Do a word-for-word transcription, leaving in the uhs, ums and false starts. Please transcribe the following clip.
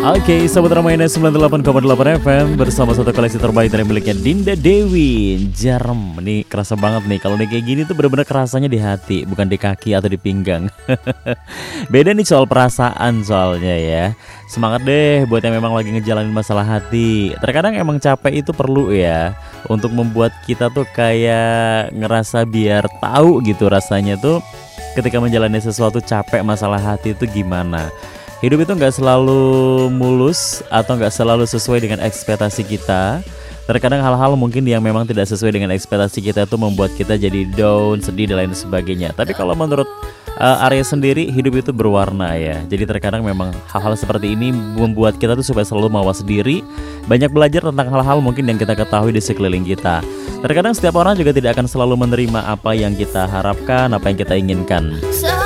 Oke, Sobat Ramayana sembilan puluh delapan koma delapan F M bersama satu koleksi terbaik dari miliknya Dinda Dewi. Jarem, nih kerasa banget nih. Kalau nih kayak gini tuh bener-bener kerasanya di hati, bukan di kaki atau di pinggang. Beda nih soal perasaan soalnya ya. Semangat deh buat yang memang lagi ngejalanin masalah hati. Terkadang emang capek itu perlu ya, untuk membuat kita tuh kayak ngerasa biar tahu gitu rasanya tuh ketika menjalani sesuatu capek masalah hati itu gimana. Hidup itu nggak selalu mulus atau nggak selalu sesuai dengan ekspektasi kita. Terkadang hal-hal mungkin yang memang tidak sesuai dengan ekspektasi kita itu membuat kita jadi down, sedih dan lain sebagainya. Tapi kalau menurut uh, Arya sendiri, hidup itu berwarna ya. Jadi terkadang memang hal-hal seperti ini membuat kita tuh supaya selalu mawas diri, banyak belajar tentang hal-hal mungkin yang kita ketahui di sekeliling kita. Terkadang setiap orang juga tidak akan selalu menerima apa yang kita harapkan, apa yang kita inginkan.